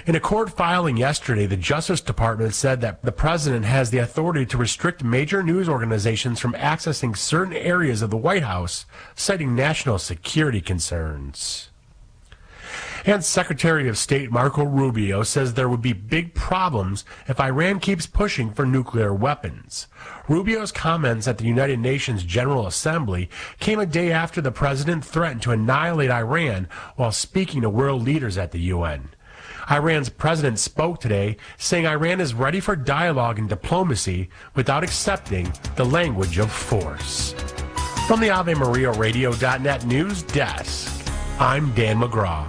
In a court filing yesterday, the Justice Department said that the president has the authority to restrict major news organizations from accessing certain areas of the White House, citing national security concerns. And Secretary of State Marco Rubio says there would be big problems if Iran keeps pushing for nuclear weapons. Rubio's comments at the United Nations General Assembly came a day after the president threatened to annihilate Iran while speaking to world leaders at the UN. Iran's president spoke today, saying Iran is ready for dialogue and diplomacy without accepting the language of force. From the AveMariaRadio.net news desk, I'm Dan McGraw.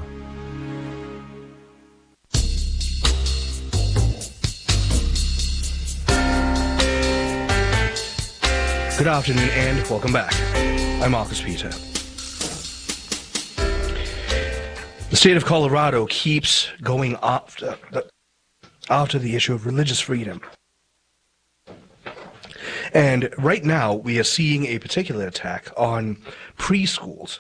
Good afternoon and welcome back. I'm Marcus Peter. The state of Colorado keeps going after the issue of religious freedom. And right now we are seeing a particular attack on preschools.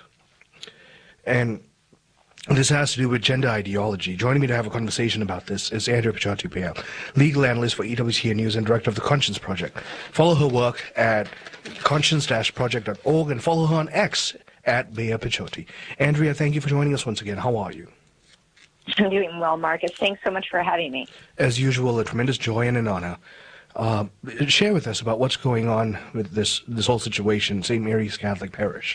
And this has to do with gender ideology. Joining me to have a conversation about this is Andrea Picciotti-Pale, legal analyst for EWTN News and director of the Conscience Project. Follow her work at conscience-project.org and follow her on X at Bea Picciotti. Andrea, thank you for joining us once again. How are you? I'm doing well, Marcus. Thanks so much for having me. As usual, a tremendous joy and an honor. Share with us about what's going on with this whole situation, St. Mary's Catholic Parish.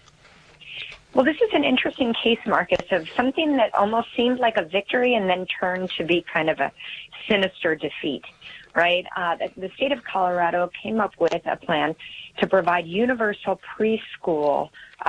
Well, this is an interesting case, Marcus, of something that almost seemed like a victory and then turned to be kind of a sinister defeat, right? The state of Colorado came up with a plan to provide universal preschool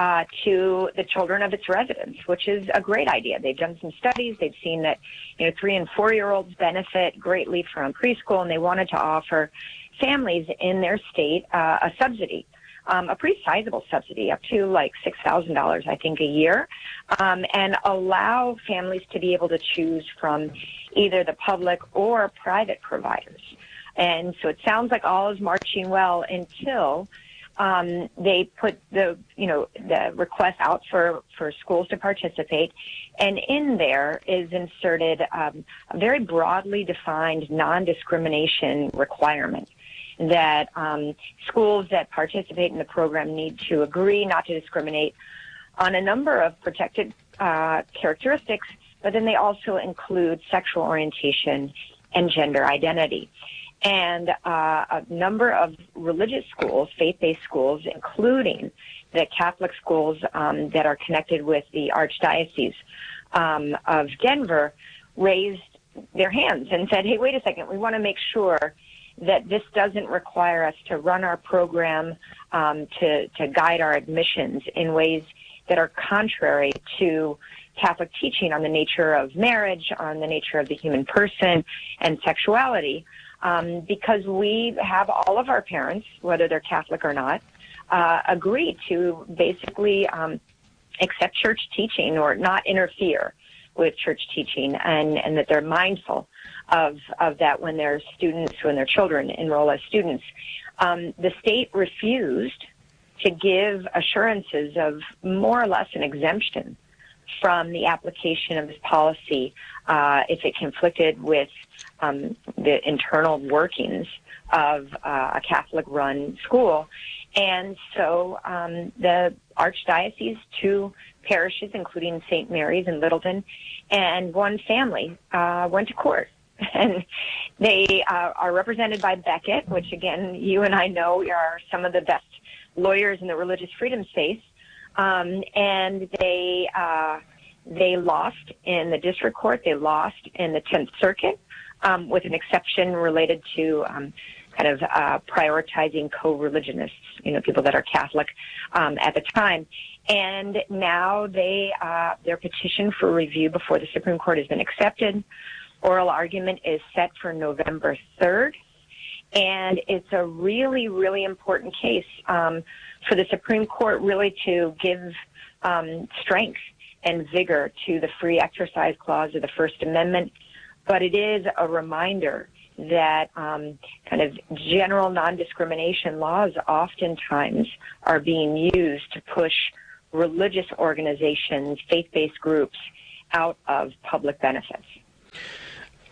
to the children of its residents, which is a great idea. They've done some studies. They've seen that 3- and 4-year-olds benefit greatly from preschool, and they wanted to offer families in their state a subsidy. A pretty sizable subsidy, up to like $6,000, I think, a year, and allow families to be able to choose from either the public or private providers. And so it sounds like all is marching well until they put the request out for schools to participate, and in there is inserted a very broadly defined non-discrimination requirement that schools that participate in the program need to agree not to discriminate on a number of protected characteristics, but then they also include sexual orientation and gender identity. And a number of religious schools, faith-based schools, including the Catholic schools that are connected with the Archdiocese of Denver, raised their hands and said, hey, wait a second, we want to make sure that this doesn't require us to run our program, to guide our admissions in ways that are contrary to Catholic teaching on the nature of marriage, on the nature of the human person and sexuality, because we have all of our parents, whether they're Catholic or not, agree to basically accept church teaching or not interfere with church teaching, and that they're mindful of that when their children enroll as students. The state refused to give assurances of more or less an exemption from the application of this policy if it conflicted with the internal workings of a Catholic-run school. And so the Archdiocese, 2 parishes, including St. Mary's and Littleton, and 1 family went to court. And they are represented by Becket, which, again, you and I know are some of the best lawyers in the religious freedom space. And they lost in the district court. They lost in the 10th Circuit, with an exception related to prioritizing co-religionists, people that are Catholic at the time. And now their petition for review before the Supreme Court has been accepted. Oral argument is set for November 3rd. And it's a really, really important case for the Supreme Court really to give strength and vigor to the free exercise clause of the First Amendment. But it is a reminder that general non-discrimination laws oftentimes are being used to push religious organizations, faith-based groups out of public benefits.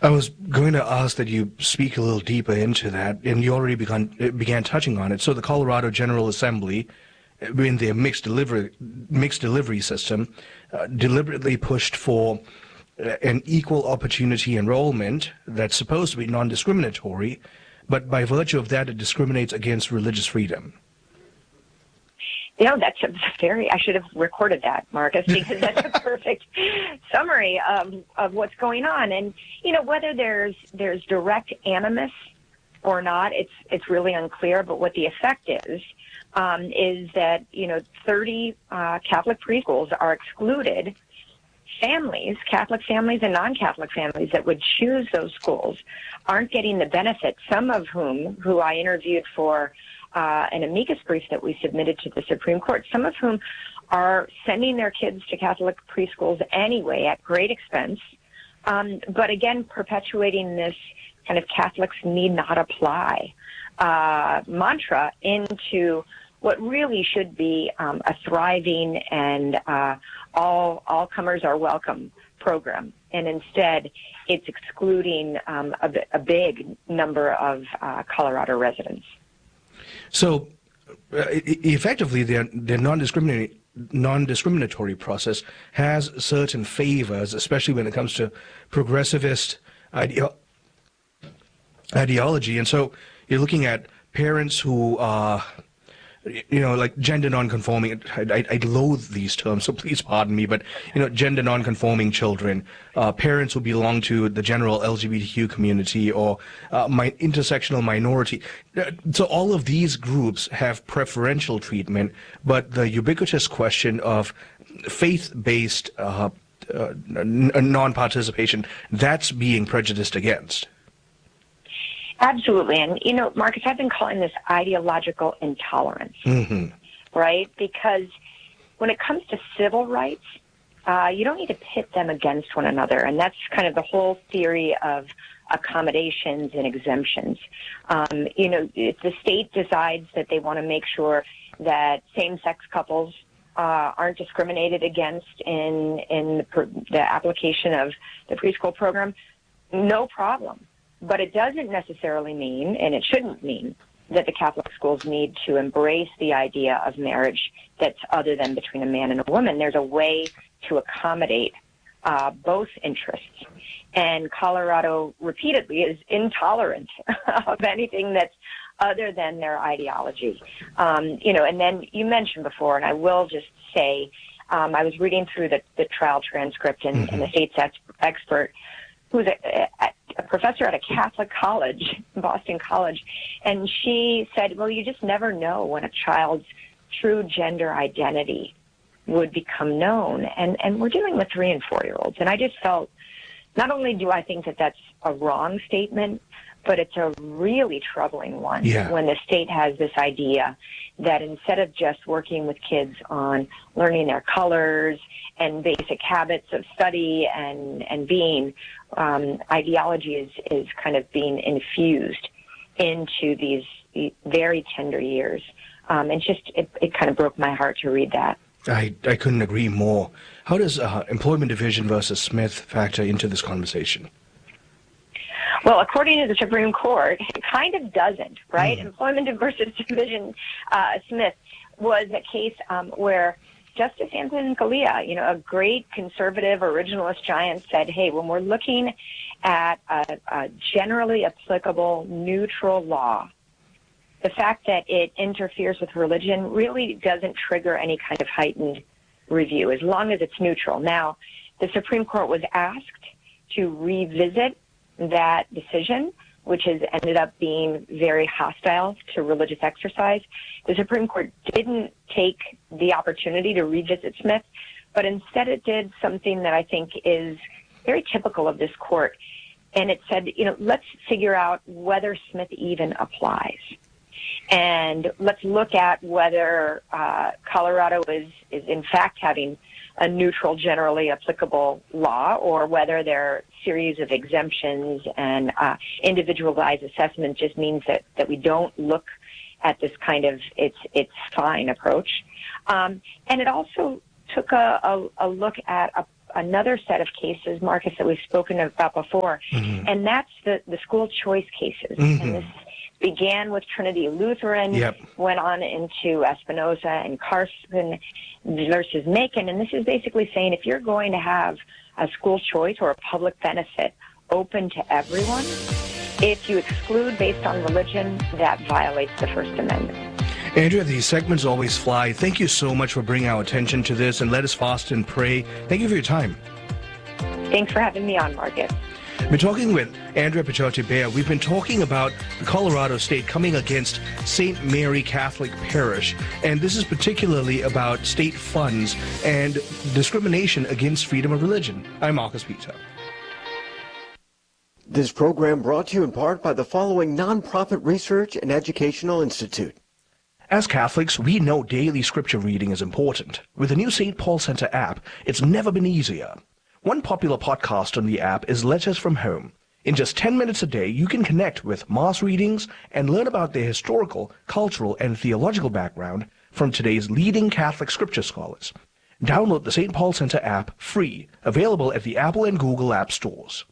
I was going to ask that you speak a little deeper into that, and you already began touching on it. So the Colorado General Assembly, in their mixed delivery system, deliberately pushed for an equal opportunity enrollment that's supposed to be non-discriminatory, but by virtue of that, it discriminates against religious freedom. That's I should have recorded that, Marcus, because that's a perfect summary of what's going on. And, whether there's direct animus or not, it's really unclear. But what the effect is that, 30 Catholic preschools are excluded. Families, Catholic families and non-Catholic families that would choose those schools aren't getting the benefit, some of who I interviewed for an amicus brief that we submitted to the Supreme Court, some of whom are sending their kids to Catholic preschools anyway at great expense, but again, perpetuating this kind of Catholics need not apply mantra into what really should be a thriving and all comers are welcome program. And instead, it's excluding a big number of Colorado residents. So, effectively, their non-discriminatory process has certain favors, especially when it comes to progressivist ideology. And so, you're looking at parents who are, like gender non-conforming. I loathe these terms, so please pardon me, but, gender non-conforming children, parents who belong to the general LGBTQ community or intersectional minority. So all of these groups have preferential treatment, but the ubiquitous question of faith-based non-participation, that's being prejudiced against. Absolutely. And, Marcus, I've been calling this ideological intolerance, right? Because when it comes to civil rights, you don't need to pit them against one another. And that's kind of the whole theory of accommodations and exemptions. If the state decides that they want to make sure that same-sex couples aren't discriminated against in the application of the preschool program, no problem. But it doesn't necessarily mean, and it shouldn't mean, that the Catholic schools need to embrace the idea of marriage that's other than between a man and a woman. There's a way to accommodate both interests. And Colorado repeatedly is intolerant of anything that's other than their ideology. And then you mentioned before, and I will just say, I was reading through the trial transcript, and the state's expert, who's a professor at a Catholic college, Boston College, and she said, well, you just never know when a child's true gender identity would become known. And we're dealing with 3- and 4-year-olds. And I just felt, not only do I think that that's a wrong statement, but it's a really troubling one when the state has this idea that instead of just working with kids on learning their colors and basic habits of study and being, ideology is kind of being infused into these very tender years. And it kind of broke my heart to read that. I couldn't agree more. How does Employment Division versus Smith factor into this conversation? Well, according to the Supreme Court, it kind of doesn't, right? Employment versus Division Smith was a case where Justice Antonin Scalia, a great conservative originalist giant, said, hey, when we're looking at a generally applicable neutral law, the fact that it interferes with religion really doesn't trigger any kind of heightened review, as long as it's neutral. Now, the Supreme Court was asked to revisit that decision, which has ended up being very hostile to religious exercise. The Supreme Court didn't take the opportunity to revisit Smith, but instead it did something that I think is very typical of this court. And it said, let's figure out whether Smith even applies. And let's look at whether Colorado is in fact having a neutral, generally applicable law, or whether their series of exemptions and individualized assessment just means that we don't look at this kind of it's fine approach. And it also took a look at another set of cases, Marcus, that we've spoken about before, and that's the school choice cases. And this began with Trinity Lutheran, went on into Espinoza and Carson versus Macon, and this is basically saying if you're going to have a school choice or a public benefit open to everyone, if you exclude based on religion, that violates the First Amendment. Andrea, these segments always fly. Thank you so much for bringing our attention to this, and let us fast and pray. Thank you for your time. Thanks for having me on, Marcus. We're talking with Andrea Picciotti-Beyer. We've been talking about the Colorado State coming against St. Mary Catholic Parish, and this is particularly about state funds and discrimination against freedom of religion. I'm Marcus Peter. This program brought to you in part by the following nonprofit research and educational institute. As Catholics, we know daily scripture reading is important. With the new St. Paul Center app, it's never been easier. One popular podcast on the app is Letters from Home. In just 10 minutes a day, you can connect with Mass readings and learn about their historical, cultural, and theological background from today's leading Catholic scripture scholars. Download the St. Paul Center app free, available at the Apple and Google App Stores.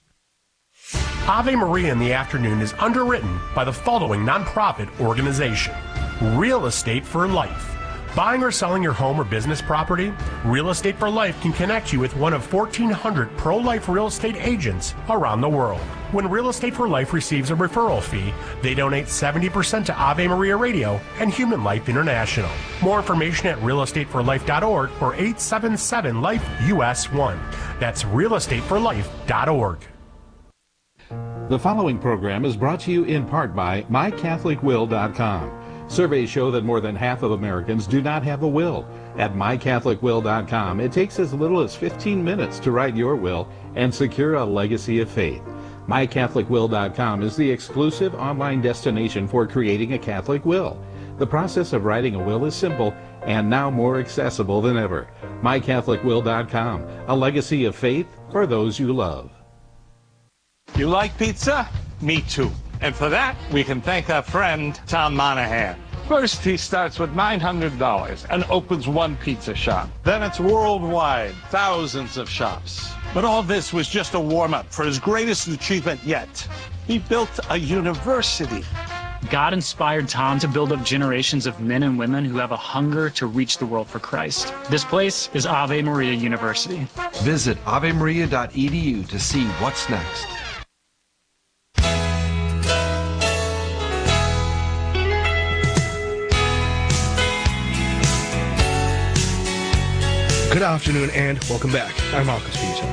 Ave Maria in the Afternoon is underwritten by the following nonprofit organization: Real Estate for Life. Buying or selling your home or business property? Real Estate for Life can connect you with one of 1,400 pro-life real estate agents around the world. When Real Estate for Life receives a referral fee, they donate 70% to Ave Maria Radio and Human Life International. More information at realestateforlife.org or 877-LIFE-US1. That's realestateforlife.org. The following program is brought to you in part by MyCatholicWill.com. Surveys show that more than half of Americans do not have a will. At MyCatholicWill.com, it takes as little as 15 minutes to write your will and secure a legacy of faith. MyCatholicWill.com is the exclusive online destination for creating a Catholic will. The process of writing a will is simple and now more accessible than ever. MyCatholicWill.com, a legacy of faith for those you love. You like pizza? Me too. And for that, we can thank our friend, Tom Monahan. First, he starts with $900 and opens one pizza shop. Then it's worldwide, thousands of shops. But all this was just a warm-up for his greatest achievement yet. He built a university. God inspired Tom to build up generations of men and women who have a hunger to reach the world for Christ. This place is Ave Maria University. Visit avemaria.edu to see what's next. Good afternoon and welcome back. I'm Marcus Peter.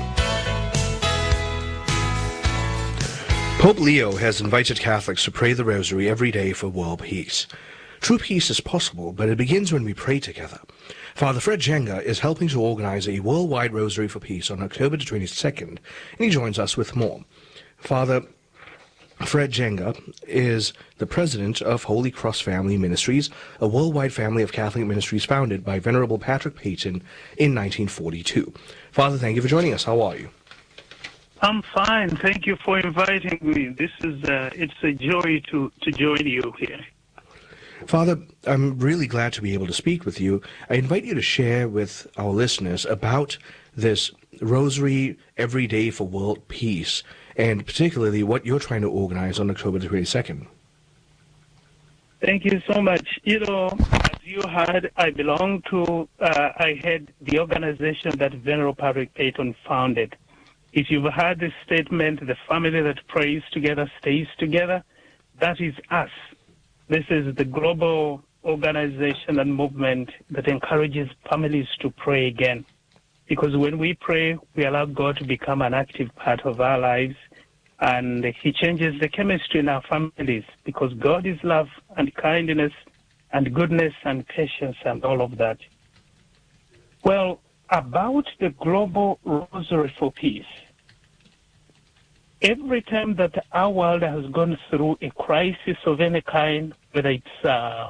Pope Leo has invited Catholics to pray the Rosary every day for world peace. True peace is possible, but it begins when we pray together. Father Fred Jenga is helping to organize a worldwide Rosary for Peace on October the 22nd, and he joins us with more. Father Fred Jenga is the president of Holy Cross Family Ministries, a worldwide family of Catholic ministries founded by Venerable Patrick Peyton in 1942. Father, thank you for joining us. How are you? I'm fine. Thank you for inviting me. This is it's a joy to join you here. Father, I'm really glad to be able to speak with you. I invite you to share with our listeners about this Rosary every day for world peace, and particularly what you're trying to organize on October the 22nd. Thank you so much. You know, as you heard, I belong to, I head the organization that Venerable Patrick Peyton founded. If you've heard this statement, the family that prays together stays together, that is us. This is the global organization and movement that encourages families to pray again. Because when we pray, we allow God to become an active part of our lives, and He changes the chemistry in our families, because God is love and kindness and goodness and patience and all of that. Well, about the global Rosary for Peace, every time that our world has gone through a crisis of any kind, whether it's a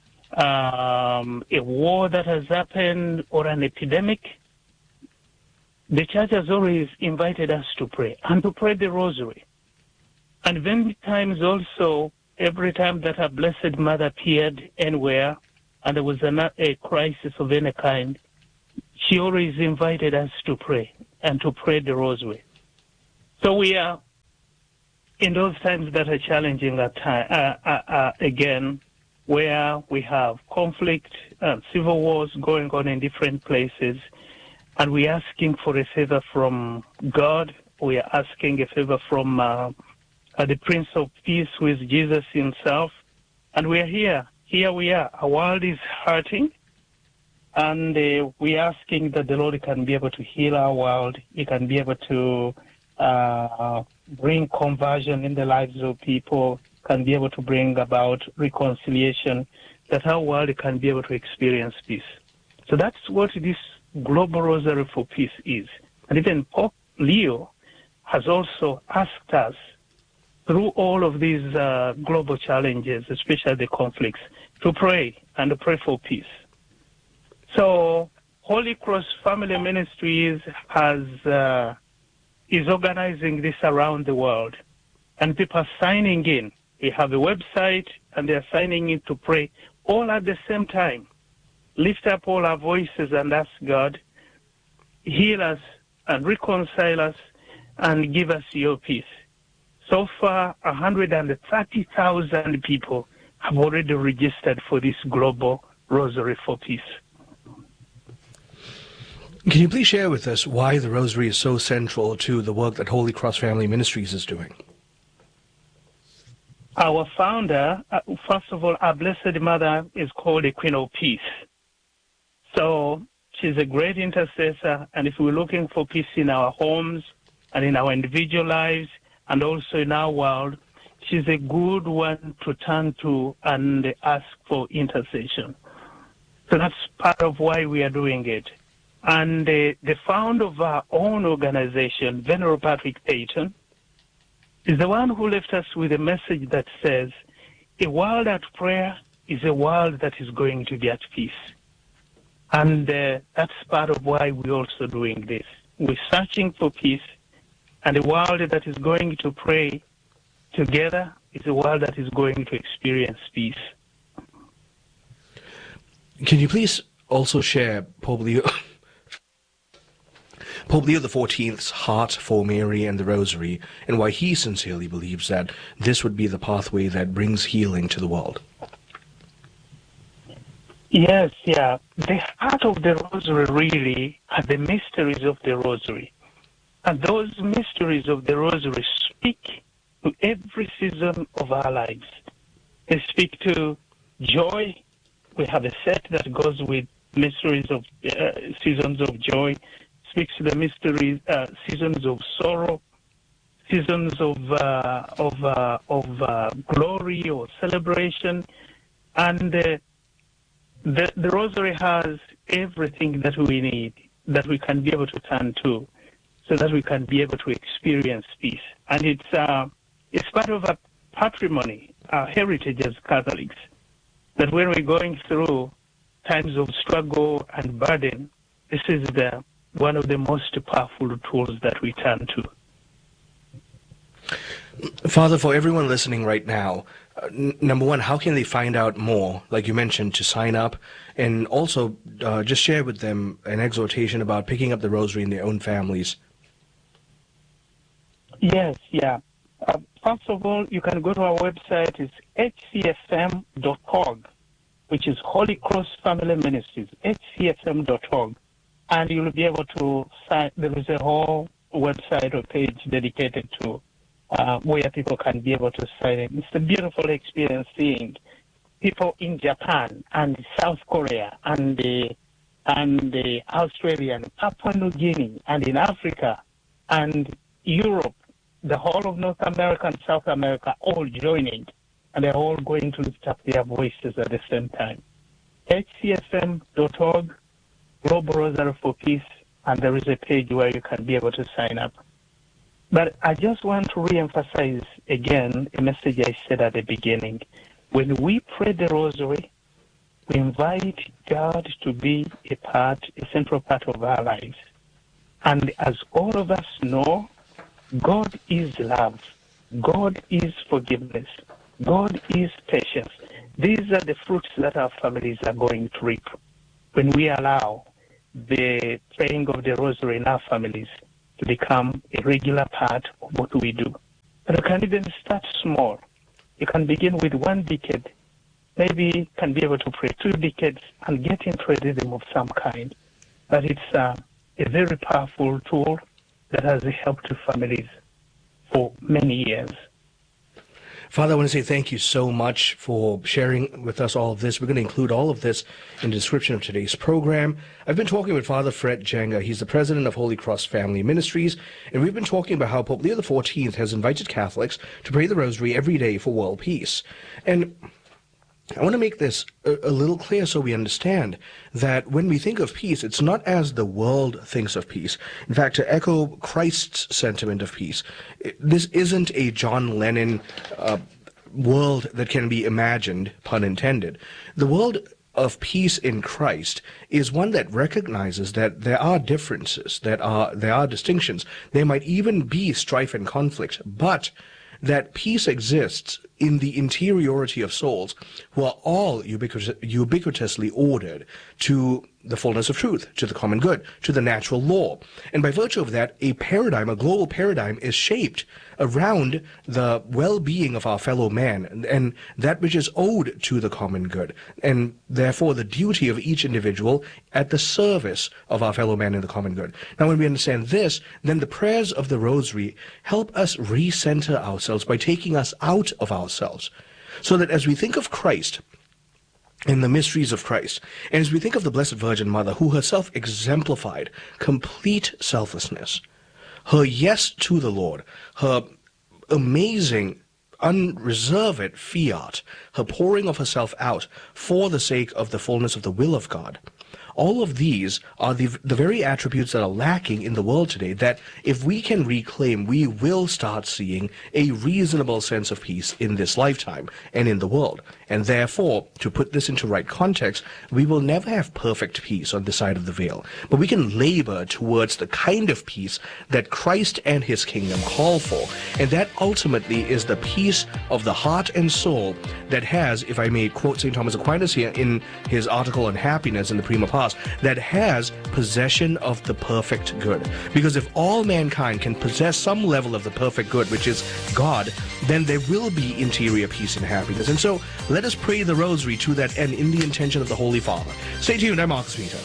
war that has happened or an epidemic, the Church has always invited us to pray, and to pray the Rosary. And many times also, every time that a Blessed Mother appeared anywhere, and there was a crisis of any kind, she always invited us to pray. and to pray the rosary. So we are in those times that are challenging at time, again, where we have conflict and civil wars going on in different places, and we're asking for a favor from God. We are asking a favor from the Prince of Peace, who is Jesus himself. And we are here. Here we are. Our world is hurting. And we're asking that the Lord can be able to heal our world. He can be able to bring conversion in the lives of people, can be able to bring about reconciliation, that our world can be able to experience peace. So that's what this Global Rosary for Peace is. And even Pope Leo has also asked us, through all of these global challenges, especially the conflicts, to pray and to pray for peace. So Holy Cross Family Ministries is organizing this around the world, and people are signing in. We have a website, and they're signing in to pray all at the same time. Lift up all our voices and ask God, heal us and reconcile us and give us your peace. So far, 130,000 people have already registered for this Global Rosary for Peace. Can you please share with us why the Rosary is so central to the work that Holy Cross Family Ministries is doing? Our founder, first of all, our Blessed Mother is called the Queen of Peace. So she's a great intercessor, and if we're looking for peace in our homes and in our individual lives and also in our world, she's a good one to turn to and ask for intercession. So that's part of why we are doing it. And the founder of our own organization, Venerable Patrick Peyton, is the one who left us with a message that says, a world at prayer is a world that is going to be at peace. And that's part of why we're also doing this. We're searching for peace, and a world that is going to pray together is a world that is going to experience peace. Can you please also share Pope Leo XIV's heart for Mary and the Rosary, and why he sincerely believes that this would be the pathway that brings healing to the world? Yes, yeah. The heart of the Rosary really are the mysteries of the Rosary. And those mysteries of the Rosary speak to every season of our lives. They speak to joy. We have a set that goes with mysteries of seasons of joy. Speaks to the mysteries, seasons of sorrow, seasons of glory or celebration, and the Rosary has everything that we need, that we can be able to turn to, so that we can be able to experience peace. And it's part of our patrimony, our heritage as Catholics, that when we're going through times of struggle and burden, this is one of the most powerful tools that we turn to. Father, for everyone listening right now, number one, how can they find out more, like you mentioned, to sign up, and also just share with them an exhortation about picking up the Rosary in their own families? Yes, yeah. First of all, you can go to our website. It's hcfm.org, which is Holy Cross Family Ministries, hcfm.org. And you'll be able to sign. There is a whole website or page dedicated to where people can be able to sign in. It's a beautiful experience seeing people in Japan and South Korea and Australia and Papua New Guinea and in Africa and Europe, the whole of North America and South America all joining, and they're all going to lift up their voices at the same time. hcfm.org, Global Rosary for Peace, and there is a page where you can be able to sign up. But I just want to reemphasize again a message I said at the beginning. When we pray the Rosary, we invite God to be a central part of our lives. And as all of us know, God is love. God is forgiveness. God is patience. These are the fruits that our families are going to reap when we allow the praying of the Rosary in our families to become a regular part of what we do. But you can even start small. You can begin with 1 decade. Maybe you can be able to pray 2 decades and get into a rhythm of some kind. But it's a very powerful tool that has helped families for many years. Father, I want to say thank you so much for sharing with us all of this. We're going to include all of this in the description of today's program. I've been talking with Father Fred Jenga. He's the president of Holy Cross Family Ministries, and we've been talking about how Pope Leo XIV has invited Catholics to pray the Rosary every day for world peace. And I want to make this a little clear so we understand that when we think of peace, it's not as the world thinks of peace. In fact, to echo Christ's sentiment of peace, this isn't a John Lennon world that can be imagined, pun intended. The world of peace in Christ is one that recognizes that there are differences, there are distinctions. There might even be strife and conflict, but that peace exists in the interiority of souls who are all ubiquitously ordered to the fullness of truth, to the common good, to the natural law. And by virtue of that, a global paradigm is shaped around the well-being of our fellow man and that which is owed to the common good, and therefore the duty of each individual at the service of our fellow man in the common good. Now, when we understand this, then the prayers of the Rosary help us recenter ourselves by taking us out of ourselves, so that as we think of Christ and the mysteries of Christ, and as we think of the Blessed Virgin Mother, who herself exemplified complete selflessness, her yes to the Lord, her amazing, unreserved fiat, her pouring of herself out for the sake of the fullness of the will of God, all of these are the very attributes that are lacking in the world today, that if we can reclaim, we will start seeing a reasonable sense of peace in this lifetime and in the world. And therefore, to put this into right context, we will never have perfect peace on this side of the veil. But we can labor towards the kind of peace that Christ and his kingdom call for. And that ultimately is the peace of the heart and soul that has, if I may quote St. Thomas Aquinas here in his article on happiness in the Prima Pars, that has possession of the perfect good. Because if all mankind can possess some level of the perfect good, which is God, then there will be interior peace and happiness. And so let us pray the Rosary to that end in the intention of the Holy Father. Stay tuned. I'm Marcus Peter.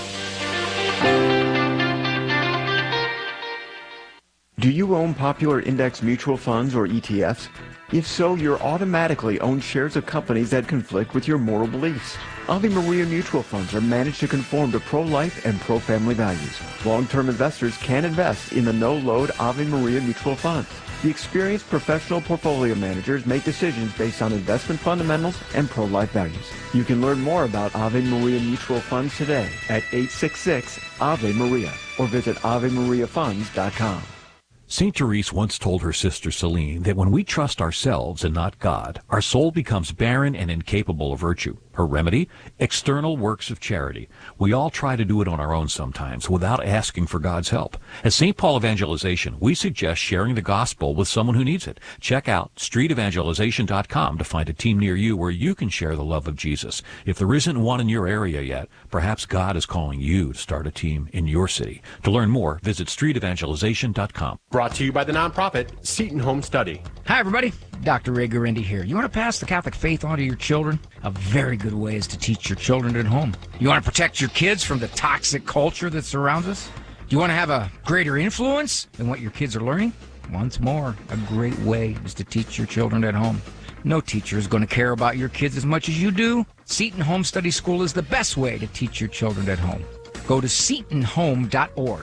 Do you own popular index mutual funds or ETFs? If so, you're automatically owned shares of companies that conflict with your moral beliefs. Ave Maria mutual funds are managed to conform to pro-life and pro-family values. Long-term investors can invest in the no-load Ave Maria mutual funds. The experienced professional portfolio managers make decisions based on investment fundamentals and pro-life values. You can learn more about Ave Maria mutual funds today at 866-AVE-MARIA or visit AveMariaFunds.com. St. Therese once told her sister Celine that when we trust ourselves and not God, our soul becomes barren and incapable of virtue. Her remedy? External works of charity. We all try to do it on our own sometimes without asking for God's help. At St. Paul Evangelization, we suggest sharing the gospel with someone who needs it. Check out streetevangelization.com to find a team near you where you can share the love of Jesus. If there isn't one in your area yet, perhaps God is calling you to start a team in your city. To learn more, visit streetevangelization.com. Brought to you by the nonprofit Seton Home Study. Hi, everybody. Dr. Ray Guarendi here. You want to pass the Catholic faith on to your children? A very good way is to teach your children at home. You want to protect your kids from the toxic culture that surrounds us? Do you want to have a greater influence than what your kids are learning? Once more, a great way is to teach your children at home. No teacher is going to care about your kids as much as you do. Seton Home Study School is the best way to teach your children at home. Go to setonhome.org.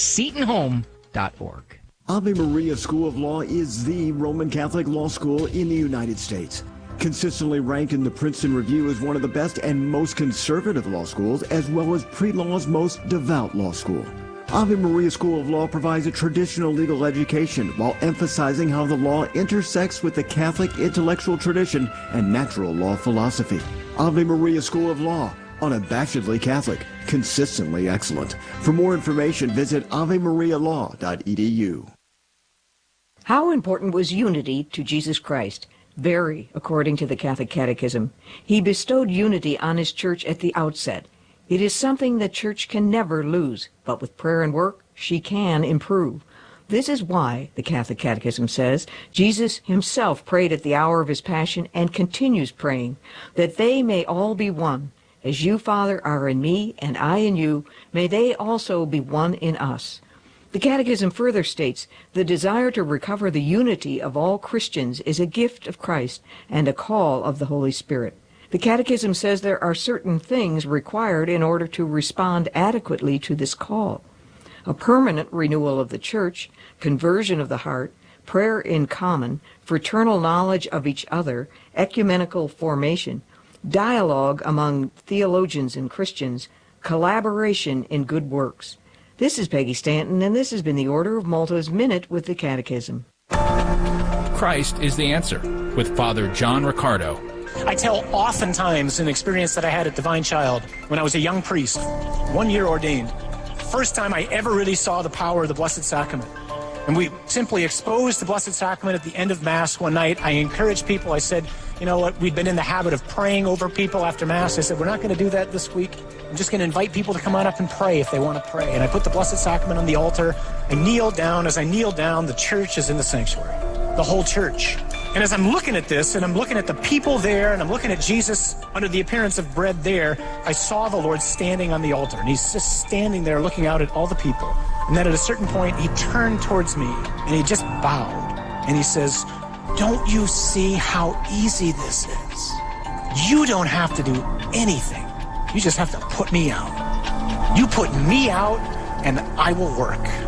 setonhome.org. Ave Maria School of Law is the Roman Catholic law school in the United States. Consistently ranked in the Princeton Review as one of the best and most conservative law schools, as well as pre-law's most devout law school. Ave Maria School of Law provides a traditional legal education while emphasizing how the law intersects with the Catholic intellectual tradition and natural law philosophy. Ave Maria School of Law, unabashedly Catholic, consistently excellent. For more information, visit avemarialaw.edu. How important was unity to Jesus Christ? Very, according to the Catholic Catechism. He bestowed unity on his church at the outset. It is something the church can never lose, but with prayer and work, she can improve. This is why, the Catholic Catechism says, Jesus himself prayed at the hour of his passion and continues praying, that they may all be one. As you, Father, are in me and I in you, may they also be one in us. The Catechism further states, the desire to recover the unity of all Christians is a gift of Christ and a call of the Holy Spirit. The Catechism says there are certain things required in order to respond adequately to this call. A permanent renewal of the Church, conversion of the heart, prayer in common, fraternal knowledge of each other, ecumenical formation, dialogue among theologians and Christians, collaboration in good works. This is Peggy Stanton, and this has been the Order of Malta's Minute with the Catechism. Christ is the Answer with Father John Riccardo. I tell oftentimes an experience that I had at Divine Child when I was a young priest, 1 year ordained. First time I ever really saw the power of the Blessed Sacrament. And we simply exposed the Blessed Sacrament at the end of Mass one night. I encouraged people. I said, you know what, we'd been in the habit of praying over people after Mass. I said, we're not going to do that this week. I'm just going to invite people to come on up and pray if they want to pray. And I put the Blessed Sacrament on the altar. I kneeled down. As I kneeled down, the church is in the sanctuary, the whole church. And as I'm looking at this, and I'm looking at the people there, and I'm looking at Jesus under the appearance of bread there, I saw the Lord standing on the altar. And he's just standing there looking out at all the people. And then at a certain point, he turned towards me, and he just bowed. And he says, don't you see how easy this is? You don't have to do anything. You just have to put me out. You put me out, and I will work.